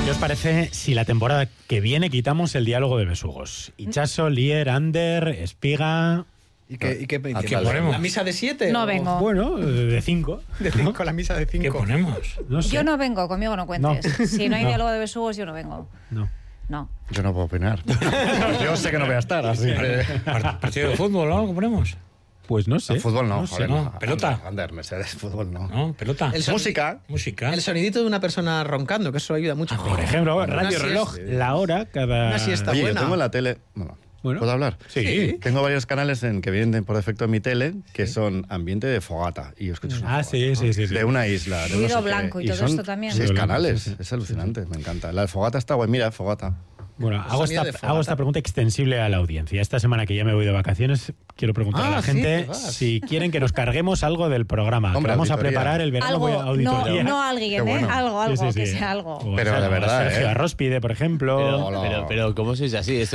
¿Qué os parece si la temporada que viene quitamos el diálogo de besugos? Ichaso, Lier, Ander, Espiga... ¿Y qué ¿A qué ponemos? ¿La misa de 7? No vengo. Bueno, de 5. De 5, la misa de 5. ¿Qué ponemos? No sé. Yo no vengo, conmigo no cuentes. No. Si no hay No. diálogo de besugos, yo no vengo. No. Yo no puedo opinar. Yo sé que no voy a estar, así que... ¿Partido de fútbol o algo ponemos? Pues no sé. Fútbol no, sé. joder. no. ¿Pelota? Ander, Mercedes, fútbol no. ¿No? ¿Pelota? Música. Música. El sonidito de una persona roncando, que eso ayuda mucho. Por ejemplo, Una radio siesta. reloj, la hora, cada... Una siesta. Oye, yo buena. tengo en la tele... Bueno. ¿Puedo hablar? Sí. Tengo varios canales que vienen por defecto en mi tele que son ambiente de fogata. Y yo escucho una fogata, Sí. de una isla. De Ruido no sé qué. blanco y todo son esto también. 6 Ruido blanco, canales. sí. Es alucinante, me encanta. La de fogata está guay. Mira, fogata. Bueno, hago Sonido de esta, fogata. hago esta pregunta extensible a la audiencia. Esta semana que ya me voy de vacaciones, quiero preguntar a la sí, gente te vas. si quieren que nos carguemos algo del programa. Hombre, que vamos auditoría. a preparar el verano. Algo, voy a auditoría. no alguien, Qué bueno. Algo, Sí, que sí. sea algo. O Pero sea, de verdad, Sergio ¿eh? Arróspide, por ejemplo. Hola. Pero ¿cómo sois así? Eso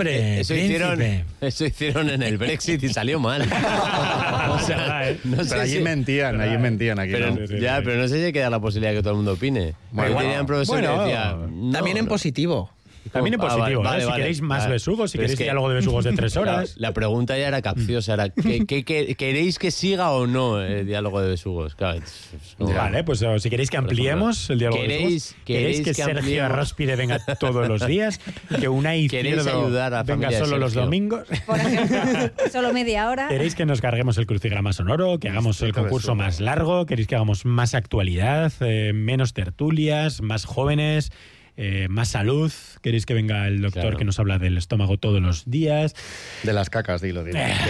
hicieron en el Brexit y salió mal. O sea, no sé Pero allí si- mentían, aquí pero, no. Sí, sí, ya, sí. pero no sé si queda la posibilidad que todo el mundo opine. Bueno, Ahí tenían profesor bueno, que decía... no, También en no. positivo. También en Ah, positivo. vale, ¿eh? vale, Si queréis más vale. besugos, si Pero queréis es que- diálogo de besugos de 3 horas. La pregunta ya era capciosa, era ¿queréis que siga o no el diálogo de besugos? Claro, Vale, pues si queréis que ampliemos el diálogo de besugos. ¿Queréis que Sergio ampliemos? Arróspide venga todos los días? ¿Que Unai ¿Queréis Izquierdo ayudar a la venga familia de solo los Sergio? domingos? Por ejemplo, solo media hora. ¿Queréis que nos carguemos el crucigrama sonoro? ¿Que hagamos el Distrito concurso besugo. más largo? ¿Queréis que hagamos más actualidad? ¿Menos tertulias? ¿Más jóvenes? ¿Más salud? ¿Queréis que venga el doctor Claro. que nos habla del estómago todos los días? De las cacas, dilo.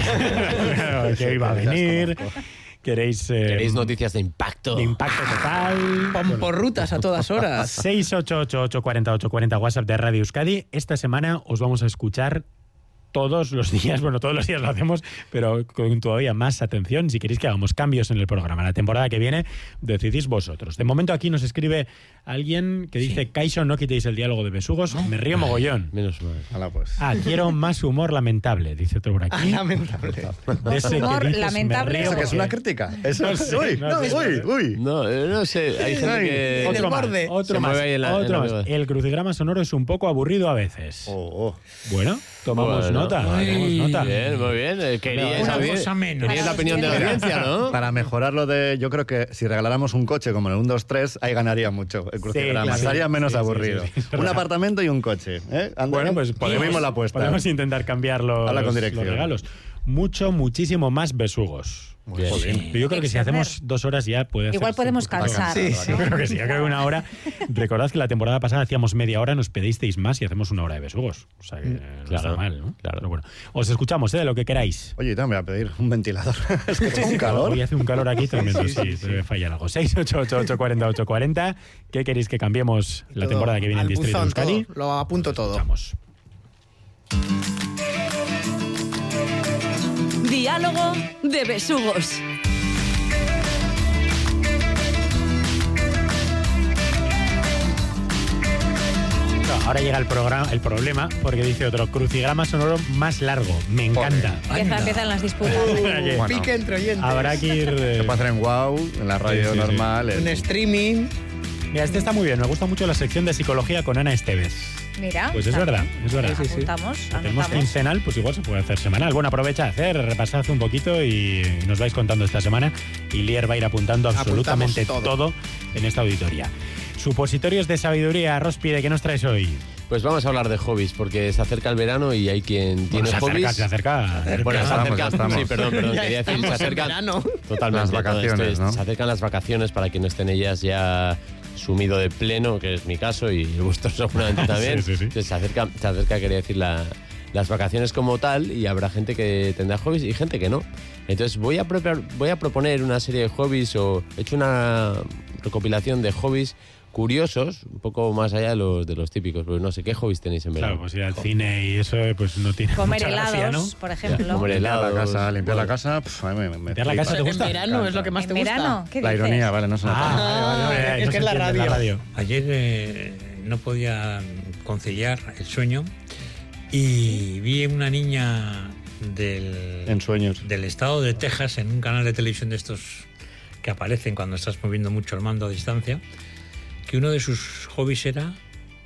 ¿Que iba a venir? ¿Queréis noticias de impacto? de impacto total? Pomporrutas a todas horas. 688-840-840 WhatsApp de Radio Euskadi. Esta semana os vamos a escuchar todos los días, bueno, todos los días lo hacemos, pero con todavía más atención. Si queréis que hagamos cambios en el programa la temporada que viene, decidís vosotros. De momento aquí nos escribe alguien que dice, Kaixo, no quitéis el diálogo de besugos, me río mogollón. Menos mal. Hala, pues. Quiero más humor lamentable, dice otro por aquí. Lamentable. De ese que Humor dices, lamentable. me río ¿Eso que es porque- una crítica? Eso, No sé, uy, no sé. uy. No, no sé, hay gente Ay, que... en el Otro más, borde. otro Se más, mueve ahí en la- otro en más. la- El crucigrama sonoro es un poco aburrido a veces. Oh. Bueno, tomamos Bueno, nota. ay, tomamos nota. Bien, muy bien. Queríais Una saber- cosa menos. queríais la opinión de la audiencia, ¿no? Para mejorar lo de... Yo creo que si regaláramos un coche como en el 1, 2, 3, ahí ganaría mucho el crucigrama. claro. Estaría menos Sí, sí, aburrido. sí, sí. Un apartamento y un coche. ¿Eh? Anda, Bueno, pues subimos la apuesta. podemos intentar cambiar los, Habla con los dirección. regalos. Muchísimo más besugos. Bien. Pero yo creo que si hacemos 2 horas ya puede hacer. Igual podemos cansar. Sí, Yo creo que sí, yo creo que 1 hora. Recordad que la temporada pasada hacíamos media hora, nos pedisteis más y hacemos 1 hora de besugos. O sea que no está claro, mal, ¿no? claro. Pero bueno, os escuchamos, de lo que queráis. Oye, yo también voy a pedir un ventilador. Es que tengo un calor. Hoy hace un calor aquí tremendo, sí, debe fallar algo. 688-840-840. ¿Qué queréis que cambiemos la temporada que viene en Al Distrito buzón, Euskadi? todo. Lo apunto todo. Vamos. Diálogo de besugos. Ahora llega el problema, porque dice otro, crucigrama sonoro más largo. Me encanta. Empiezan las disputas. Oye, Bueno. Pique entre oyentes. habrá que ir... Se puede hacer en WOW, en la radio Sí, sí, sí. normal. Un streaming. Mira, este está muy bien. Me gusta mucho la sección de psicología con Ana Estevez. Mira. Pues es verdad, es verdad. Sí, sí. Apuntamos, Tenemos anotamos. quincenal, pues igual se puede hacer semanal. Bueno, aprovecha de hacer, repasad un poquito y nos vais contando esta semana. Y Lier va a ir apuntando absolutamente Apuntamos todo. en esta auditoría. Supositorios de sabiduría, Róspide, ¿qué nos traes hoy? Pues vamos a hablar de hobbies, porque se acerca el verano y hay quien tiene se hobbies. acerca. Bueno, se Estamos, acerca. ya estamos. Sí, perdón, Ya quería decir, se estamos en acercan. verano. Totalmente. Las vacaciones, ¿no? Se acercan las vacaciones para quien no esté en ellas ya sumido de pleno, que es mi caso y el vuestro seguramente también. Sí, sí, sí. Entonces se acerca, quería decir, las vacaciones como tal, y habrá gente que tendrá hobbies y gente que no. Entonces voy a proponer una serie de hobbies, o he hecho una recopilación de hobbies curiosos, un poco más allá de los típicos, porque no sé, ¿qué hobbies tenéis en verano? Claro, pues ir al cine y eso pues no tiene Comer mucha helados, gracia, ¿no? por ejemplo. Comer Limpiar la helados. casa, limpiar la Bueno. casa. A mí me ¿Limpiar la casa te En gusta? verano es lo que más te ¿En gusta. verano? ¿Qué La dices? ironía, vale, no se nota. Vale, Es no que se es la entiende radio. Ayer no podía conciliar el sueño y vi una niña En sueños. del estado de Texas en un canal de televisión de estos que aparecen cuando estás moviendo mucho el mando a distancia, que uno de sus hobbies era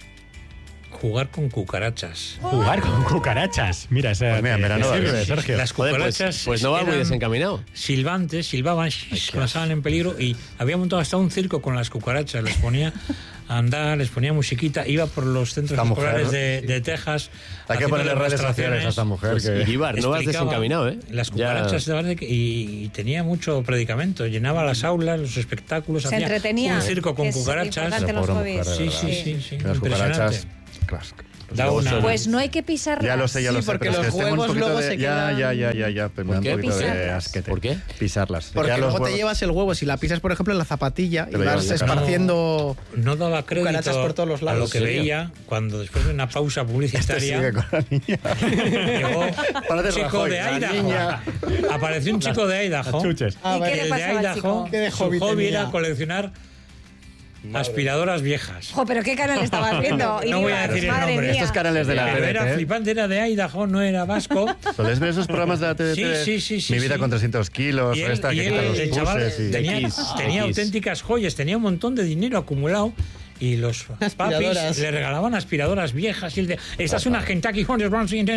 jugar con cucarachas. Jugar con cucarachas. Mira, esa Pues mira, en verano te sirve, vale. Sergio. Las Joder, cucarachas pues no va muy eran desencaminado. silbantes, silbaban, pasaban en peligro y había montado hasta un circo con las cucarachas. Les ponía a andar, les ponía musiquita, iba por los centros Esta escolares mujer. de Texas. Hay que haciendo ponerle redes sociales a esta mujer. Pues, que... Ibar, no vas explicaba desencaminado, ¿eh? Las Ya- cucarachas, la verdad, y tenía mucho predicamento. Llenaba las aulas, los espectáculos. Se hacía entretenía. un circo con que es cucarachas. importante los Pobre hobbies. mujer, de Sí, verdad. sí, sí. Que las Impresionante. cucarachas... Claro. Da una- Pues no hay que pisarlas. Ya lo sé, Sí, porque pero es los que tengo un huevos poquito luego de... se Ya, quedan- pero me da un qué? poquito de Pisarlas. asquete. ¿Por qué? Pisarlas. Porque Ya los luego te huevos- llevas el huevo, si la pisas, por ejemplo, en la zapatilla Te y lo vas llevas de cara. esparciendo... No daba crédito Cucarachas por todos los a lados. lo que ¿En serio? veía cuando después de una pausa Este publicitaria sigue con la niña. llegó un Parece chico Rajoy, de la niña. Idaho. Apareció un chico de Idaho. chuches. Ah, ¿Y vale. qué le El de pasaba al Idaho, chico? ¿Qué de su hobby hobby tenía? era coleccionar aspiradoras viejas. Jo, pero ¿qué canal estabas viendo? No voy a decir el Madre nombre. mía. Estos canales de la Pero era TDT, ¿eh? flipante, era de Idaho, no era vasco. ¿Soléis ver esos programas de la TDT? Sí, Mi vida sí. con 300 kilos, Y o él, esta y que él, quita los el chaval, puses y... tenía X. auténticas joyas, tenía un montón de dinero acumulado y los papis Aspiradoras. le regalaban aspiradoras viejas y él esta es una Kentucky Hornet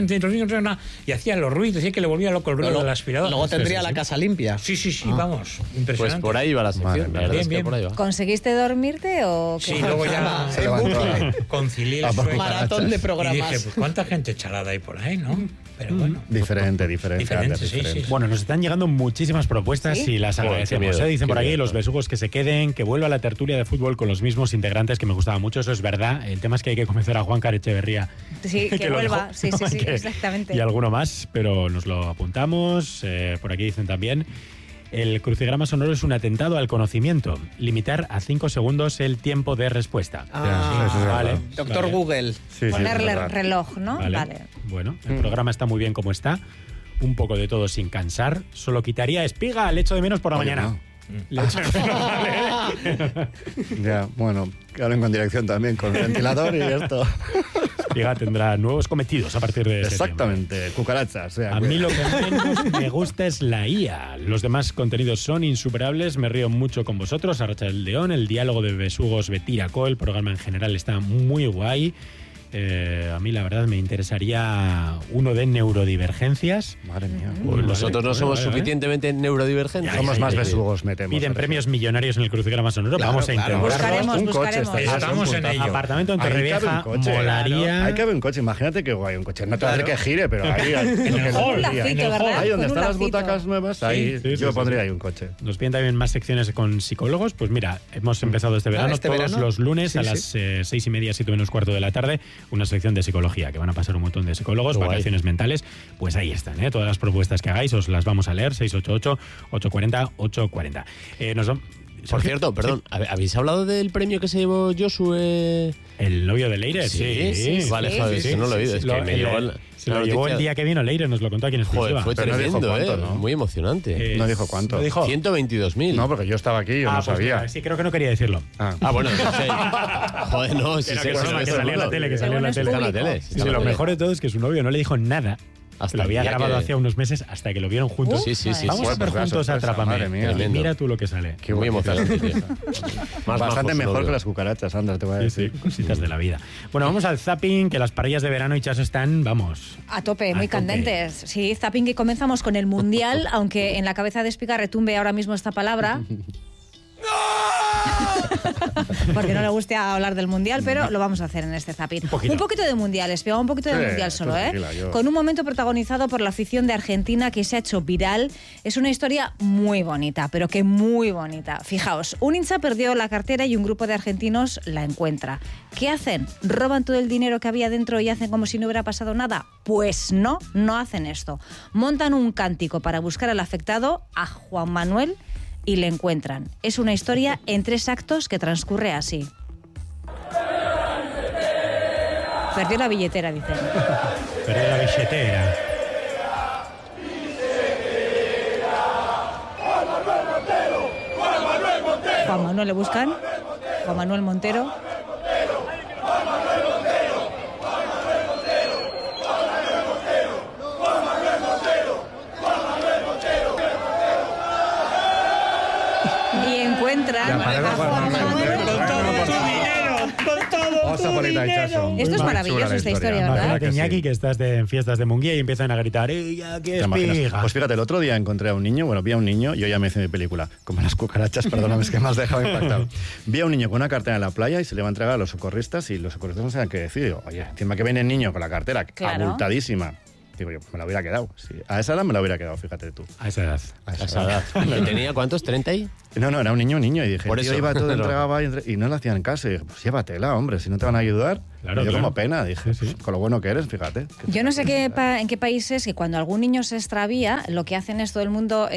y hacía los ruidos, decía que le volvía loco el ruido de la aspiradora. Luego tendría la casa limpia. Sí, vamos, Pues impresionante. por ahí va la sección. Madre La mía. verdad Bien, es que bien. por ahí va. ¿Conseguiste dormirte o qué? Sí, luego ya Se levantó. concilié Ah, el por sueño. Maratón de Y programas. dije, pues cuánta gente chalada hay por ahí, ¿no? Pero bueno. Diferente, Diferente, Ander, sí, diferente. sí. Bueno, nos están llegando muchísimas propuestas ¿Sí? y las Joder, agradecemos. qué miedo, Dicen por qué aquí miedo. los besugos que se queden, que vuelva la tertulia de fútbol con los mismos integrantes, que me gustaba mucho, eso es verdad. El tema es que hay que convencer a Juan Echeverría. Sí, que lo vuelva. dejó. Sí, Que- exactamente. Y alguno más, pero nos lo apuntamos. Por aquí dicen también... El crucigrama sonoro es un atentado al conocimiento. Limitar a 5 segundos el tiempo de respuesta. Ah, eso es vale. verdad. Doctor Vale. Google. Sí, sí, Ponerle es verdad. reloj, ¿no? Vale. Bueno, el programa está muy bien como está. Un poco de todo sin cansar. Solo quitaría espiga, le echo de menos por la Oye, mañana. no. Le echo de menos, vale. Ya, bueno, que hablen con dirección también, con el ventilador y esto. Espiga tendrá nuevos cometidos a partir de septiembre. Exactamente, cucarachas. O sea, A mí lo que menos me gusta es la IA. Los demás contenidos son insuperables. Me río mucho con vosotros. Arracha el León, el diálogo de Besugos Betiraco. El programa en general está muy guay. A mí la verdad me interesaría uno de neurodivergencias. Madre mía. Uy, Nosotros no vale, somos vale. suficientemente neurodivergentes. Somos más besugos, metemos. Piden premios millonarios en el crucigrama sonoro. Claro, Vamos a claro. intentarlo. Buscaremos, Un coche buscaremos. estaría, Estamos un en puntazo. ello. Apartamento en Ahí cabe Torrevieja un coche. molaría. Ahí cabe un coche, imagínate qué guay un coche. No te va a hacer que gire, pero ahí. En el hall, Un lacito, en el ¿verdad? hall. Ahí donde Con un están las lacito. butacas nuevas, ahí Sí, sí, yo sí, pondría sí. ahí un coche. Nos piden también más secciones con psicólogos. Pues mira, hemos empezado este verano, este todos verano. los lunes Sí, a sí. las 6:30, 7:15 de la tarde, una sección de psicología, que van a pasar un montón de psicólogos, Qué guay. vacaciones mentales. Pues ahí están, ¿eh? Todas las propuestas que hagáis os las vamos a leer, 688-840-840. Por cierto, perdón, ¿habéis hablado del premio que se llevó Josué? ¿El novio de Leire? Sí. Vale, sí, joder, sí, es que no lo he oído. Es que me llegó se lo llevó el día que vino Leire, nos lo contó aquí en Joder, exclusiva. fue Pero no dijo tremendo, cuánto, ¿no? Muy emocionante. No dijo cuánto. ¿Lo dijo? 122.000. No, porque yo estaba aquí y yo no pues sabía. mira, sí, creo que no quería decirlo. Ah. Bueno, no sé. Joder, no, si Pero sé que broma, que salió en la tele, que salió en la tele. Está en la tele. Sí, lo mejor de todo es que su novio no le dijo nada. Hasta Lo había el día grabado que- hacía unos meses hasta que lo vieron juntos. Sí, sí, sí. Vamos sí. a ver Pues la juntos sorpresa, Atrápame. madre mía. Y Tremendo. mira tú lo que sale. Qué Muy bonito. emocionante, tío. Más Bastante majo su mejor novio. que las cucarachas, Sandra, te voy a Sí, decir. sí, cositas de la vida. Bueno, vamos al zapping, que las parrillas de verano y Chaso están, vamos. A tope, muy A tope. candentes. Sí, zapping, y comenzamos con el Mundial, aunque en la cabeza de Espiga retumbe ahora mismo esta palabra. Porque no le guste hablar del Mundial, pero lo vamos a hacer en este zapping. poquito. Un poquito de Mundial, Espiga, un poquito de Sí, Mundial tú solo, ¿eh? tranquila, yo- Con un momento protagonizado por la afición de Argentina que se ha hecho viral. Es una historia muy bonita, pero que muy bonita. Fijaos, un hincha perdió la cartera y un grupo de argentinos la encuentra. ¿Qué hacen? ¿Roban todo el dinero que había dentro y hacen como si no hubiera pasado nada? Pues no, no hacen esto. Montan un cántico para buscar al afectado, a Juan Manuel, y le encuentran. Es una historia en 3 actos que transcurre así. Perdió la billetera, dicen. Perdió la billetera. Juan Manuel le buscan. Juan Manuel Montero. Y encuentran Ya, para a Juan Juan Manuel Manuel. Montero. Con todo tu dinero, con todo. Oso polita itxaso. Esto es Muy maravilloso, chula la esta historia, historia. ¿verdad? Imagínate, que sí. Iñaki, que estás en fiestas de Munguía y empiezan a gritar, ¡ya que ¿Te es imaginas? pija! Pues fíjate, el otro día encontré a un niño, vi a un niño, yo ya me hice mi película, como las cucarachas, perdóname, es que me has dejado impactado. Vi a un niño con una cartera en la playa y se le va a entregar a los socorristas y los socorristas no saben qué decir. Digo, oye, encima que viene el niño con la cartera Claro. abultadísima. Digo yo, me la hubiera quedado. Sí, a esa edad me la hubiera quedado, fíjate tú. A esa edad. A A esa edad. ¿Que tenía cuántos? ¿30 ahí? No, era un niño, y dije, Por tío, eso. iba todo, entregaba y no le hacían caso. Y dije, pues llévatela, hombre, si no te van a ayudar. Claro, Y yo claro. como pena, dije, Sí, sí. pues, con lo bueno que eres, fíjate. Yo no sé en qué países que cuando algún niño se extravía, lo que hacen es todo el mundo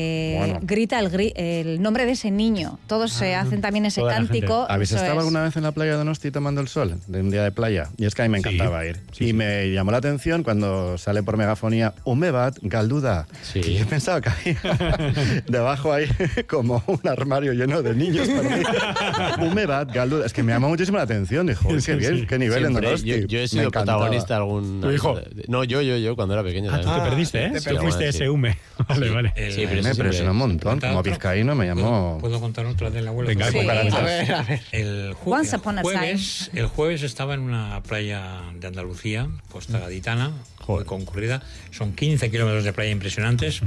grita el nombre de ese niño. Todos se hacen también ese toda la cántico. ¿Habéis eso estado es. alguna vez en la playa de Donosti tomando el sol? De un día de playa. Y es que a mí me encantaba ir. sí, y sí. me llamó la atención cuando sale por megafonía Umebat Galduda. Sí. Y yo pensaba que había debajo ahí como un armario lleno de niños perdidos. Umebat Galduda. Es que me llamó muchísimo la atención. Dijo, "Uy, qué bien, qué nivel en Siempre. Donosti". Yo he Me sido encantaba. protagonista algún... ¿Tu hijo? No, yo, cuando era pequeño. Ah, tú también. te perdiste, ¿eh? Sí, Tú fuiste sí. ese hume. Vale, vale. Sí, pero Me eso impresionó un montón. ¿Cuenta Como otro? vizcaíno me llamó... ¿Puedo contar otra del abuelo? Venga, Sí, cucarachas. A ver. Once upon a el jueves estaba en una playa de Andalucía, Costa Gaditana, muy concurrida. Son 15 kilómetros de playa impresionantes.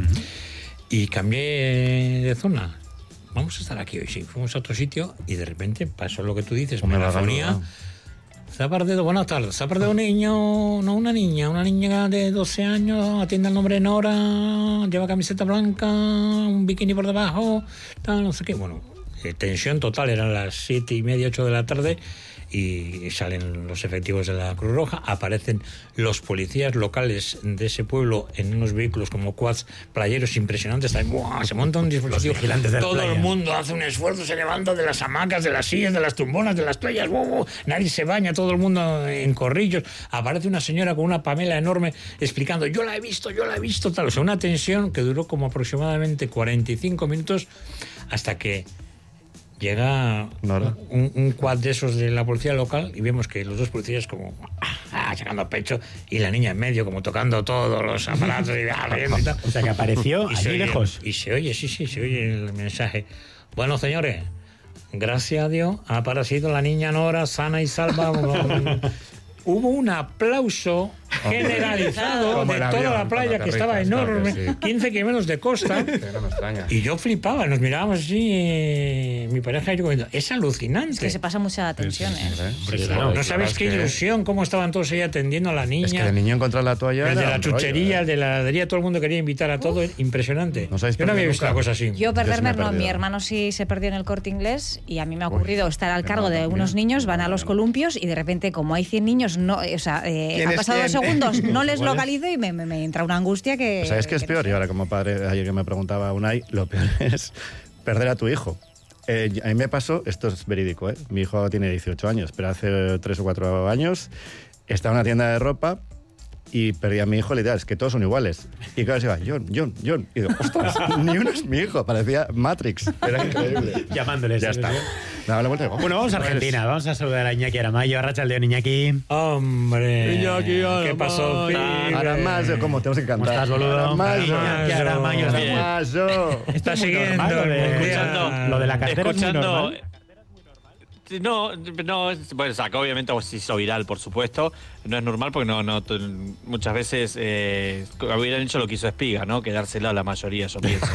Y cambié de zona. Vamos a estar aquí hoy, sí. Fuimos a otro sitio y de repente pasó lo que tú dices, Hombre, megafonía. Galduda. Se ha perdido, buenas tardes, se ha perdido un niño, no una niña de 12 años, atiende al nombre de Nora, lleva camiseta blanca, un bikini por debajo, tal, no sé qué. Bueno, tensión total, eran las 7:30, 8 de la tarde y salen los efectivos de la Cruz Roja, aparecen los policías locales de ese pueblo en unos vehículos como quads playeros impresionantes, también, ¡buah! Se monta un dispositivo, vigilantes de la todo playa. el mundo hace un esfuerzo, se levanta de las hamacas, de las sillas, de las tumbonas, de las toallas, ¡wow! Nadie se baña, todo el mundo en corrillos, aparece una señora con una pamela enorme explicando, yo la he visto, tal, o sea, una tensión que duró como aproximadamente 45 minutos hasta que llega Nora. un quad de esos de la policía local y vemos que los dos policías como sacando pecho y la niña en medio como tocando todos los aparatos y riendo y tal. O sea, que apareció Y se allí oye- lejos. Y se oye, sí, se oye el mensaje. Bueno, señores, gracias a Dios ha aparecido la niña Nora sana y salva. Hubo un aplauso generalizado Como de el toda avión, la playa cuando que estaba aterrizas, claro enorme, que sí. 15 kilómetros de costa. No me extraña. Y yo flipaba, nos mirábamos así, mi pareja y yo comiendo. Es alucinante. Es que se pasa mucha tensión, ¿eh? Hombre, Sí, claro. sí, No sabes es qué que- ilusión, cómo estaban todos ahí atendiendo a la niña. Es que el niño encontrar la toalla El de era la un rollo, chuchería, ¿eh? el de la heladería, todo el mundo quería invitar a todo. Impresionante. ¿No os habéis Yo no había perdido visto nunca? una cosa así. Yo perderme Yo sí me he no, mi perdido. hermano sí se perdió en el Corte Inglés y a mí me ha Uy, ocurrido estar al qué cargo de mal, unos mira. niños, van a los columpios y de repente como hay 100 niños, no, o sea, ¿Quién han es pasado 2 quién? segundos, no les localizo y me entra una angustia que... ¿Sabes qué es que no peor? sé. Y ahora como padre, ayer que me preguntaba Unai, lo peor es perder a tu hijo. A mí me pasó, esto es verídico, ¿eh? Mi hijo tiene 18 años, pero hace 3 o 4 años estaba en una tienda de ropa y perdí a mi hijo, literal, es que todos son iguales. Y claro, se iba, John. Y digo, ostras, ni uno es mi hijo, parecía Matrix. Era increíble. Llamándoles. Ya está. Daba la vuelta y digo, Bueno, vamos a Argentina. Vamos a saludar a Iñaki Aramayo. Arratsaldeon, Iñaki. Hombre, Iñaki, ¿qué pasó? Aramayo. Aramayo, ¿cómo tenemos que cantar? ¿Cómo estás, boludo? Aramayo. Iñaki Aramayo. Aramayo. Está muy siguiendo normal, lo de- el escuchando- lo de la cartera es muy normal. No, bueno, sacó obviamente se hizo viral, por supuesto. No es normal porque muchas veces hubieran hecho lo que hizo Espiga, ¿no? Quedársela a la mayoría, yo pienso.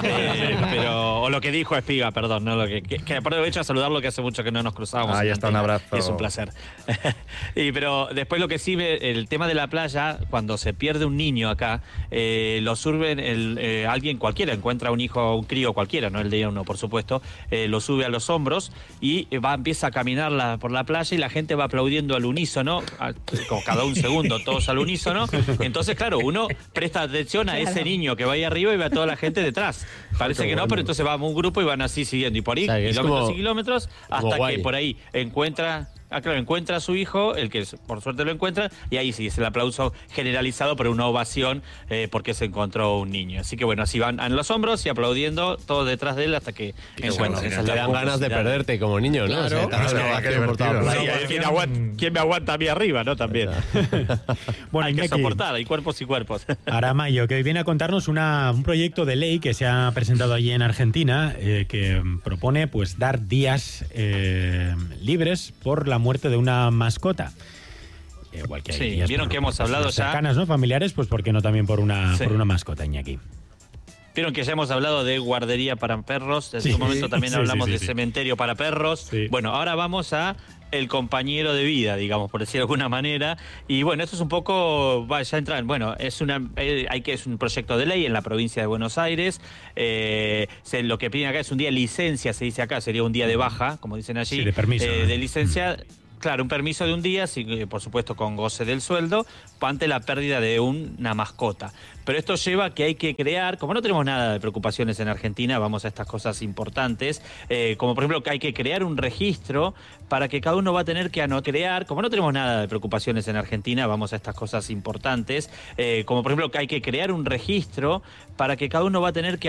O lo que dijo Espiga, perdón, ¿no? Que aprovecho a saludarlo, que hace mucho que no nos cruzábamos. Ahí en está, un antena, abrazo. y es un placer. Pero después lo que sí, el tema de la playa, cuando se pierde un niño acá, lo suben alguien cualquiera, encuentra un hijo, un crío cualquiera, no el de uno, por supuesto, lo sube a los hombros y empieza a caminar por la playa y la gente va aplaudiendo al unísono, como cada un segundo, todos al unísono. Entonces, claro, uno presta atención a ese niño que va ahí arriba y ve a toda la gente detrás. Parece que no, pero entonces va un grupo y van así siguiendo. Y por ahí, O sea, que es kilómetros como- y kilómetros, como hasta guay. que por ahí encuentra a su hijo, el que por suerte lo encuentra, y ahí sí, es el aplauso generalizado por una ovación porque se encontró un niño. Así que bueno, así van en los hombros y aplaudiendo todos detrás de él hasta que encuentran. Te dan ganas de perderte como niño, ¿no? O sea, te das Claro, una qué ovación por toda la divertido. playa. Sí, ¿quién me aguanta a mí arriba, no? También. Bueno, Hay que Iñaki soportar, hay cuerpos y cuerpos. Aramayo, que hoy viene a contarnos un proyecto de ley que se ha presentado allí en Argentina que propone pues dar días libres por la muerte de una mascota. Igual que hay Sí, días vieron por que hemos personas hablado ya. cercanas, ¿no? Familiares, pues ¿por qué no también por una mascota, Iñaki? Vieron que ya hemos hablado de guardería para perros, en su momento también hablamos de cementerio para perros. Sí. Bueno, ahora vamos a el compañero de vida, digamos, por decir de alguna manera. Y bueno, esto es un poco, ya entran, bueno, es un proyecto de ley en la provincia de Buenos Aires. Lo que piden acá es un día de licencia, se dice acá, sería un día de baja, como dicen allí. Sí, de permiso. De licencia. Claro, un permiso de un día, por supuesto con goce del sueldo, ante la pérdida de una mascota. Pero esto lleva a que hay que crear, como no tenemos nada de preocupaciones en Argentina, vamos a estas cosas importantes, como por ejemplo que hay que crear un registro para que cada uno va a tener que crear, como no tenemos nada de preocupaciones en Argentina, vamos a estas cosas importantes, como por ejemplo que hay que crear un registro para que cada uno va a tener que